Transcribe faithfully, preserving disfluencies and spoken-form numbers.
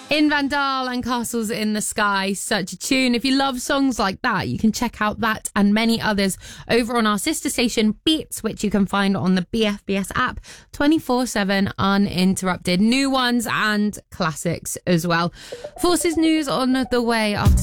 In Vandal and Castles in the Sky, such a tune. If you love songs like that, you can check out that and many others over on our sister station Beats, which you can find on the B F B S app twenty-four seven uninterrupted. New ones and classics as well. Forces news on the way after